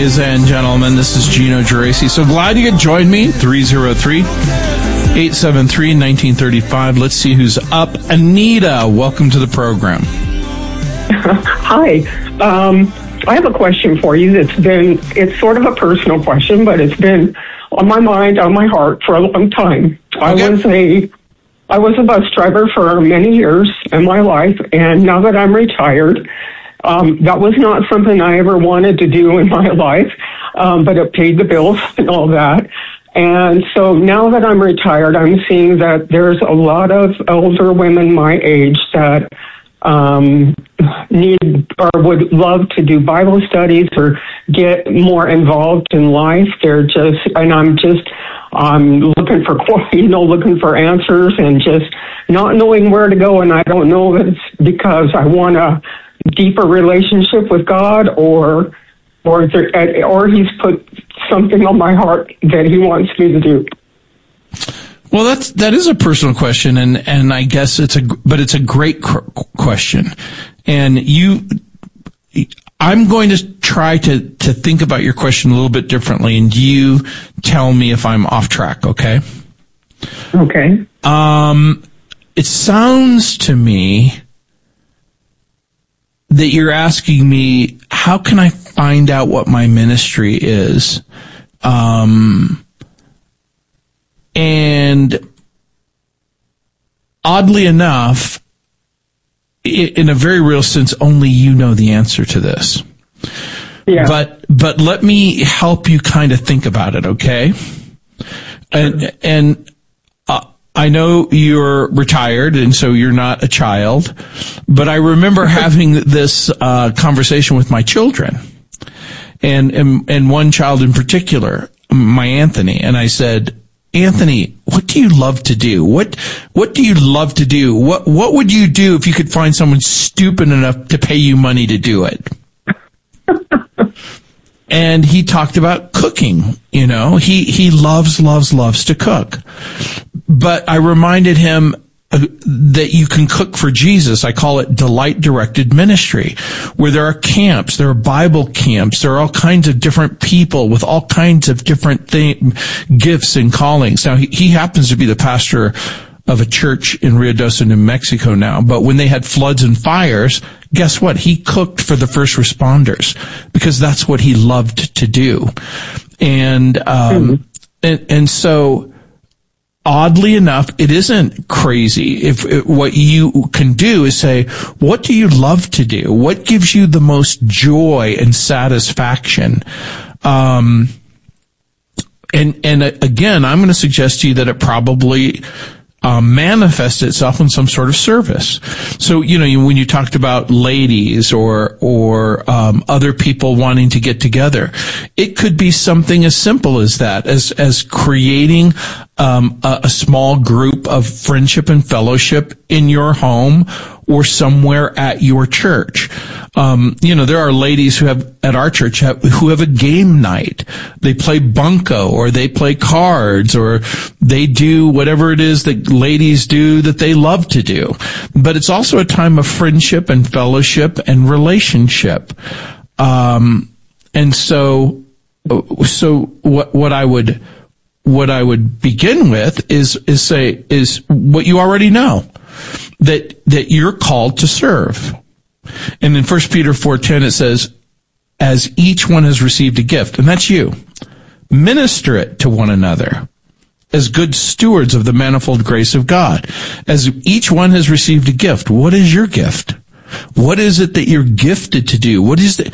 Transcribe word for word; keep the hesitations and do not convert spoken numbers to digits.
Ladies and gentlemen, this is Gino Geraci. So glad you could join me. three oh three, eight seven three, one nine three five. Let's see who's up. Anita, welcome to the program. Hi. Um, I have a question for you that's been, it's sort of a personal question, but it's been on my mind, on my heart for a long time. Okay. I was a, I was a bus driver for many years in my life, and now that I'm retired, um, that was not something I ever wanted to do in my life, um, but it paid the bills and all that. And so now that I'm retired, I'm seeing that there's a lot of older women my age that um, need or would love to do Bible studies or get more involved in life. They're just, and I'm just, I'm looking for, you know, looking for answers and just not knowing where to go. And I don't know if it's because I want a deeper relationship with God, or, or, there, or He's put something on my heart that He wants me to do. Well, that's, that is a personal question, and, and I guess it's a, but it's a great question. And you, I'm going to try to, to think about your question a little bit differently, and you tell me if I'm off track, okay? Okay. Um, it sounds to me that you're asking me, how can I find out what my ministry is? Um, and oddly enough, in a very real sense, only you know the answer to this. Yeah. But, but let me help you kind of think about it, okay? And, and, uh, I know you're retired, and so you're not a child, but I remember having this, uh, conversation with my children, and, and, and one child in particular, my Anthony, and I said, Anthony, what do you love to do? What, what do you love to do? What, what would you do if you could find someone stupid enough to pay you money to do it? And he talked about cooking, you know, he, he loves, loves, loves to cook. But I reminded him that you can cook for Jesus. I call it delight-directed ministry, where there are camps, there are Bible camps, there are all kinds of different people with all kinds of different thing, gifts and callings. Now, he, he happens to be the pastor of a church in Ruidoso, New Mexico now, but when they had floods and fires, guess what? He cooked for the first responders because that's what he loved to do. And, um, mm-hmm. and, and so, oddly enough, it isn't crazy. If, if what you can do is say, what do you love to do? What gives you the most joy and satisfaction? Um, and, and again, I'm going to suggest to you that it probably Um, manifest itself in some sort of service. So, you know, when you talked about ladies or, or, um, other people wanting to get together, it could be something as simple as that, as, as creating, um, a, a small group of friendship and fellowship in your home or somewhere at your church. Um, you know, there are ladies who have, at our church, have, who have a game night. They play bunco, or they play cards, or they do whatever it is that ladies do that they love to do. But it's also a time of friendship and fellowship and relationship. Um, and so, so what, what I would, what I would begin with is, is say, is what you already know, that, that you're called to serve. And in First Peter four ten, it says, as each one has received a gift, and that's you, minister it to one another as good stewards of the manifold grace of God. As each one has received a gift, what is your gift? What is it that you're gifted to do? What is the,